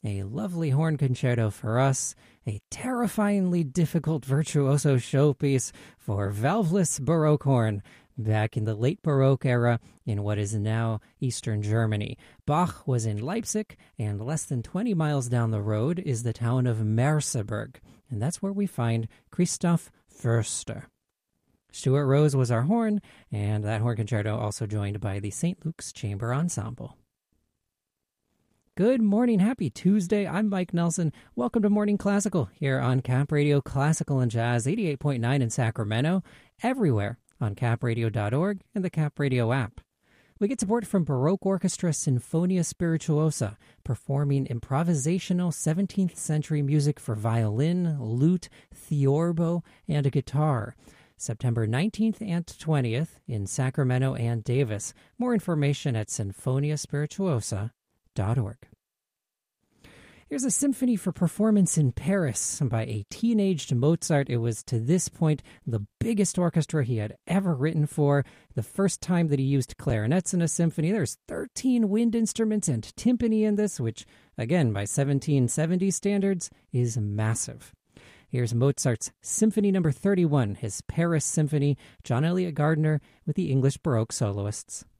a lovely horn concerto for us, a terrifyingly difficult virtuoso showpiece for valveless Baroque horn back in the late Baroque era in what is now Eastern Germany. Bach was in Leipzig, and less than 20 miles down the road is the town of Merseburg, and that's where we find Christoph Förster. Stuart Rose was our horn, and that horn concerto also joined by the St. Luke's Chamber Ensemble. Good morning, happy Tuesday. I'm Mike Nelson. Welcome to Morning Classical here on Cap Radio Classical and Jazz 88.9 in Sacramento, everywhere on capradio.org and the Cap Radio app. We get support from Baroque Orchestra Sinfonia Spirituosa, performing improvisational 17th century music for violin, lute, theorbo, and a guitar. September 19th and 20th in Sacramento and Davis. More information at sinfoniaspirituosa.org. Here's a symphony for performance in Paris by a teenaged Mozart. It was, to this point, the biggest orchestra he had ever written for. The first time that he used clarinets in a symphony. There's 13 wind instruments and timpani in this, which, again, by 1770 standards, is massive. Here's Mozart's Symphony No. 31, his Paris Symphony, John Elliott Gardiner with the English Baroque soloists.